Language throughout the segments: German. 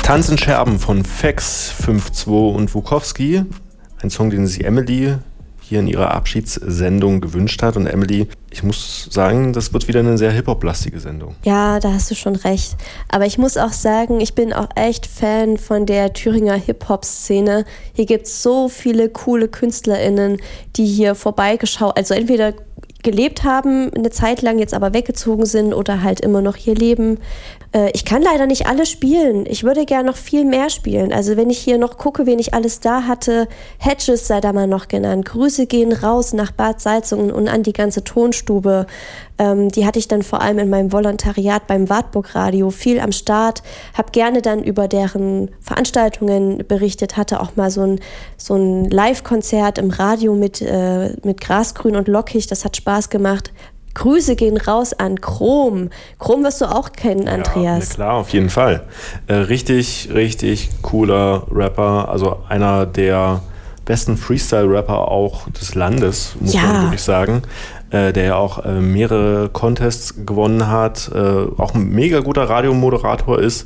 Tanz in Scherben von Fex, 5-2 und Wukowski. Ein Song, den sich Emily hier in ihrer Abschiedssendung gewünscht hat. Und Emily, ich muss sagen, das wird wieder eine sehr Hip-Hop-lastige Sendung. Ja, da hast du schon recht. Aber ich muss auch sagen, ich bin auch echt Fan von der Thüringer Hip-Hop-Szene. Hier gibt es so viele coole KünstlerInnen, die hier vorbeigeschaut, also entweder gelebt haben, eine Zeit lang jetzt aber weggezogen sind oder halt immer noch hier leben. Ich kann leider nicht alle spielen. Ich würde gerne noch viel mehr spielen. Also wenn ich hier noch gucke, wen ich alles da hatte, Hedges sei da mal noch genannt. Grüße gehen raus nach Bad Salzungen und an die ganze Tonstube. Die hatte ich dann vor allem in meinem Volontariat beim Wartburg Radio viel am Start. Habe gerne dann über deren Veranstaltungen berichtet, hatte auch mal so ein Live-Konzert im Radio mit Grasgrün und Lockig. Das hat Spaß gemacht. Grüße gehen raus an Chrom. Chrom wirst du auch kennen, Andreas. Ja, klar, auf jeden Fall. Richtig, richtig cooler Rapper. Also einer der besten Freestyle-Rapper auch des Landes, muss man wirklich sagen. Der ja auch mehrere Contests gewonnen hat, auch ein mega guter Radiomoderator ist.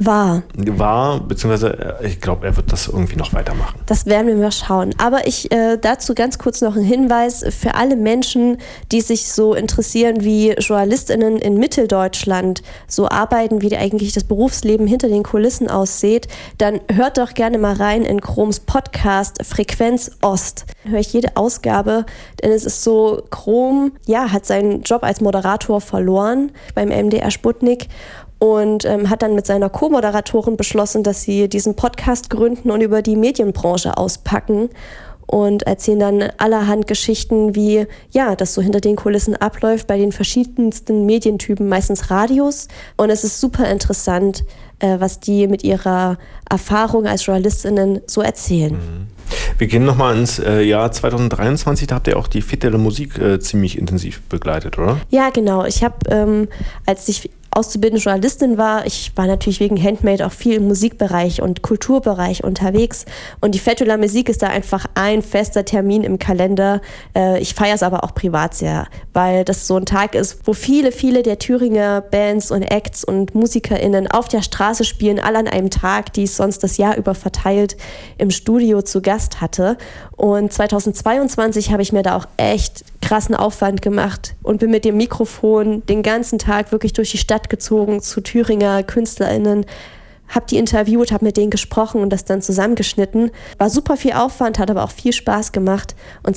Beziehungsweise ich glaube, er wird das irgendwie noch weitermachen. Das werden wir mal schauen. Aber ich dazu ganz kurz noch ein Hinweis für alle Menschen, die sich so interessieren, wie JournalistInnen in Mitteldeutschland so arbeiten, wie eigentlich das Berufsleben hinter den Kulissen aussieht, dann hört doch gerne mal rein in Chroms Podcast Frequenz Ost. Höre ich jede Ausgabe, denn es ist so, Chrom hat seinen Job als Moderator verloren beim MDR Sputnik und hat dann mit seiner Co-Moderatorin beschlossen, dass sie diesen Podcast gründen und über die Medienbranche auspacken und erzählen dann allerhand Geschichten, wie das so hinter den Kulissen abläuft bei den verschiedensten Medientypen, meistens Radios. Und es ist super interessant, was die mit ihrer Erfahrung als JournalistInnen so erzählen. Wir gehen nochmal ins Jahr 2023, da habt ihr auch die Fête de la Musique ziemlich intensiv begleitet, oder? Ja, genau. Ich habe, als ich auszubildende Journalistin war, ich war natürlich wegen Handmade auch viel im Musikbereich und Kulturbereich unterwegs und die Fête de la Musique ist da einfach ein fester Termin im Kalender. Ich feiere es aber auch privat sehr, weil das so ein Tag ist, wo viele, viele der Thüringer Bands und Acts und MusikerInnen auf der Straße spielen, alle an einem Tag, die ich sonst das Jahr über verteilt im Studio zu Gast hatte. Und 2022 habe ich mir da auch echt krassen Aufwand gemacht und bin mit dem Mikrofon den ganzen Tag wirklich durch die Stadt gezogen zu Thüringer KünstlerInnen, habe die interviewt, habe mit denen gesprochen und das dann zusammengeschnitten. War super viel Aufwand, hat aber auch viel Spaß gemacht. Und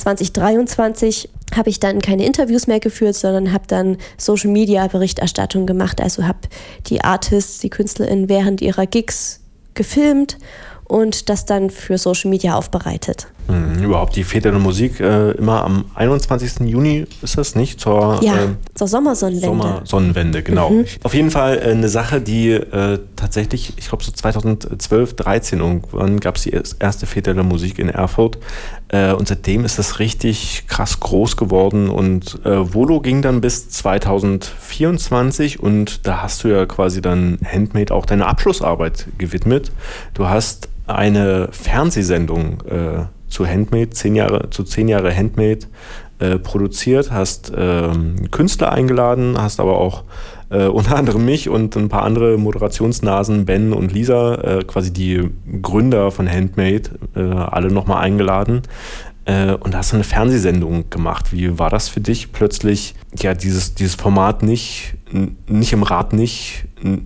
2023 habe ich dann keine Interviews mehr geführt, sondern habe dann Social-Media-Berichterstattung gemacht. Also habe die Artists, die KünstlerInnen während ihrer Gigs gefilmt und das dann für Social Media aufbereitet. Überhaupt die Fête de la Musique immer am 21. Juni ist das, nicht? Zur Sommersonnenwende. Sommersonnenwende, genau. Auf jeden Fall eine Sache, die tatsächlich, ich glaube so 2012, 13 irgendwann gab es die erste Fête de la Musique in Erfurt und seitdem ist das richtig krass groß geworden und Volo ging dann bis 2024 und da hast du ja quasi dann Handmade auch deine Abschlussarbeit gewidmet. Du hast eine Fernsehsendung zu Handmade, 10 Jahre Handmade produziert, hast Künstler eingeladen, hast aber auch unter anderem mich und ein paar andere Moderationsnasen, Ben und Lisa, quasi die Gründer von Handmade, alle nochmal eingeladen. Und da hast du eine Fernsehsendung gemacht. Wie war das für dich, plötzlich dieses Format nicht im Rad nicht